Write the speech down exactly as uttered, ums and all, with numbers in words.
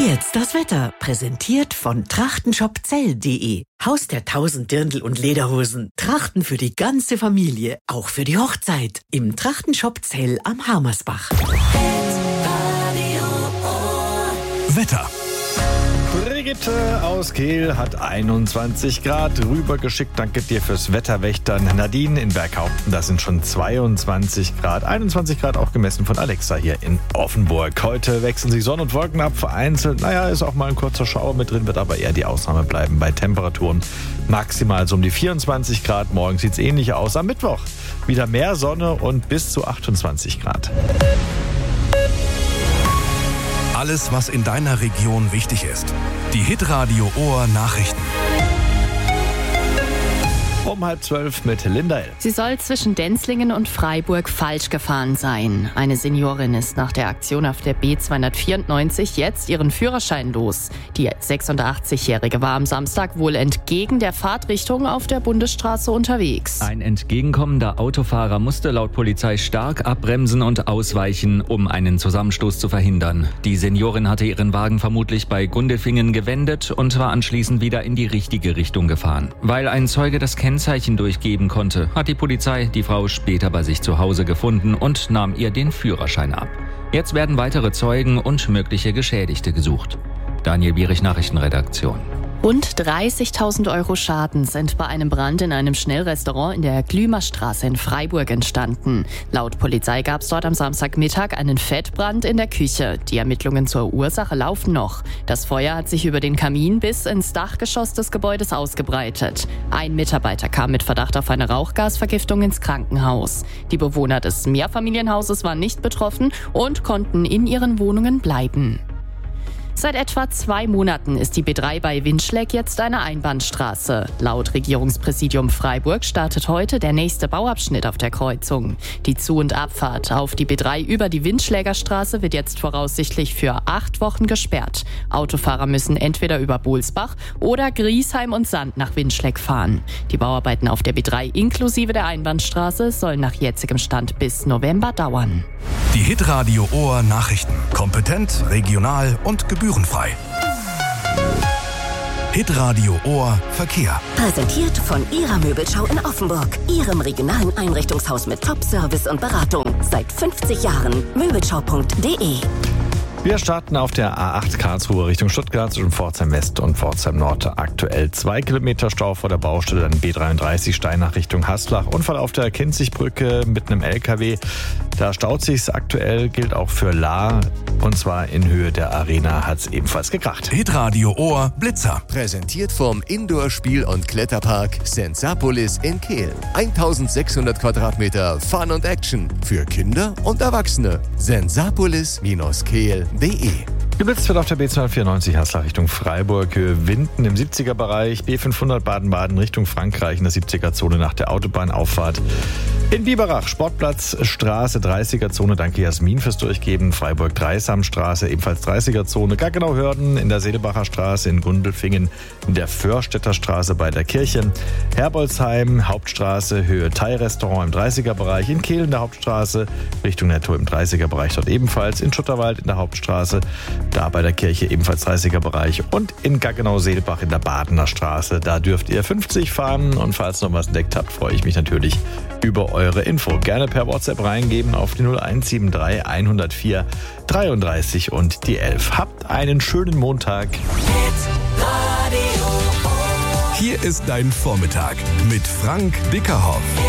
Jetzt das Wetter, präsentiert von trachtenshopzell punkt de. Haus der tausend Dirndl und Lederhosen. Trachten für die ganze Familie, auch für die Hochzeit. Im Trachtenshop Zell am Harmersbach. Wetter. Brigitte aus Kehl hat einundzwanzig Grad rübergeschickt. Danke dir fürs Wetterwächtern. Nadine in Berghaupten, das sind schon zweiundzwanzig Grad. einundzwanzig Grad auch gemessen von Alexa hier in Offenburg. Heute wechseln sich Sonne und Wolken ab. Vereinzelt, naja, ist auch mal ein kurzer Schauer mit drin, wird aber eher die Ausnahme bleiben bei Temperaturen maximal so um die vierundzwanzig Grad. Morgen sieht es ähnlich aus. Am Mittwoch wieder mehr Sonne und bis zu achtundzwanzig Grad. Alles, was in deiner Region wichtig ist. Die Hitradio Ohr Nachrichten. Um halb zwölf mit Linda L. Sie soll zwischen Denzlingen und Freiburg falsch gefahren sein. Eine Seniorin ist nach der Aktion auf der B zweihundertvierundneunzig jetzt ihren Führerschein los. Die sechsundachtzigjährige war am Samstag wohl entgegen der Fahrtrichtung auf der Bundesstraße unterwegs. Ein entgegenkommender Autofahrer musste laut Polizei stark abbremsen und ausweichen, um einen Zusammenstoß zu verhindern. Die Seniorin hatte ihren Wagen vermutlich bei Gundelfingen gewendet und war anschließend wieder in die richtige Richtung gefahren. Weil ein Zeuge das Kennzeichen durchgeben konnte, hat die Polizei die Frau später bei sich zu Hause gefunden und nahm ihr den Führerschein ab. Jetzt werden weitere Zeugen und mögliche Geschädigte gesucht. Daniel Bierich, Nachrichtenredaktion. Rund dreißigtausend Euro Schaden sind bei einem Brand in einem Schnellrestaurant in der Glümerstraße in Freiburg entstanden. Laut Polizei gab es dort am Samstagmittag einen Fettbrand in der Küche. Die Ermittlungen zur Ursache laufen noch. Das Feuer hat sich über den Kamin bis ins Dachgeschoss des Gebäudes ausgebreitet. Ein Mitarbeiter kam mit Verdacht auf eine Rauchgasvergiftung ins Krankenhaus. Die Bewohner des Mehrfamilienhauses waren nicht betroffen und konnten in ihren Wohnungen bleiben. Seit etwa zwei Monaten ist die B drei bei Winschleck jetzt eine Einbahnstraße. Laut Regierungspräsidium Freiburg startet heute der nächste Bauabschnitt auf der Kreuzung. Die Zu- und Abfahrt auf die B drei über die Winschläger Straße wird jetzt voraussichtlich für acht Wochen gesperrt. Autofahrer müssen entweder über Bohlsbach oder Griesheim und Sand nach Winschleck fahren. Die Bauarbeiten auf der B drei inklusive der Einbahnstraße sollen nach jetzigem Stand bis November dauern. Die Hitradio Ohr Nachrichten. Kompetent, regional und gebührenfrei. Hitradio Ohr Verkehr. Präsentiert von Ihrer Möbelschau in Offenburg. Ihrem regionalen Einrichtungshaus mit Top-Service und Beratung. Seit fünfzig Jahren. Möbelschau punkt de. Wir starten auf der A acht Karlsruhe Richtung Stuttgart zwischen Pforzheim West und Pforzheim Nord. Aktuell zwei Kilometer Stau vor der Baustelle, dann B dreiunddreißig Steinach Richtung Haslach. Unfall auf der Kinzigbrücke mit einem L K W. Da staut sich's aktuell, gilt auch für Lahr. Und zwar in Höhe der Arena hat's ebenfalls gekracht. Hitradio Ohr Blitzer. Präsentiert vom Indoor-Spiel- und Kletterpark Sensapolis in Kehl. eintausendsechshundert Quadratmeter Fun und Action für Kinder und Erwachsene. sensapolis Kehl punkt de. Geblitzt wird auf der B zweihundertvierundneunzig Haslach Richtung Freiburg, Höhe Winden im siebziger Bereich, B fünfhundert Baden-Baden Richtung Frankreich in der siebziger Zone nach der Autobahnauffahrt. In Biberach, Sportplatz, Straße, dreißiger Zone, danke Jasmin fürs Durchgeben. Freiburg, Dreisamstraße, ebenfalls dreißiger Zone. Gaggenau-Hörden in der Seelebacher Straße, in Gundelfingen, in der Förstädter Straße bei der Kirche. Herbolzheim, Hauptstraße, Höhe Thai-Restaurant im dreißiger Bereich. In Kehl in der Hauptstraße, Richtung Netto im dreißiger Bereich dort ebenfalls. In Schutterwald in der Hauptstraße, da bei der Kirche ebenfalls dreißiger Bereich. Und in Gaggenau-Seelbach in der Badener Straße, da dürft ihr fünfzig fahren. Und falls noch was entdeckt habt, freue ich mich natürlich über eure Info. Gerne per WhatsApp reingeben auf die null eins sieben drei hundertvier dreiunddreißig und die elf. Habt einen schönen Montag. Hier ist dein Vormittag mit Frank Dickerhoff.